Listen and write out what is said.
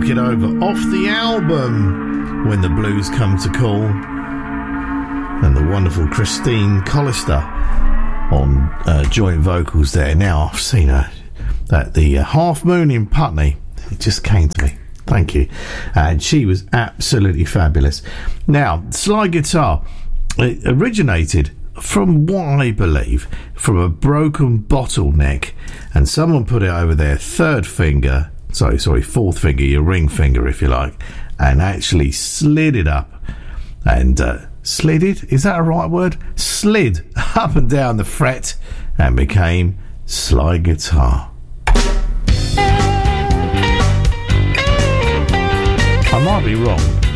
Take It Over off the album When the Blues Come to Call, and the wonderful Christine Collister on joint vocals there. Now I've seen her at the Half Moon in Putney. It just came to me. Thank you. And she was absolutely fabulous. Now, slide guitar, it originated from what I believe from a broken bottleneck, and someone put it over their fourth finger, your ring finger if you like, and actually slid it up and slid the up and down the fret and became slide guitar. I might be wrong,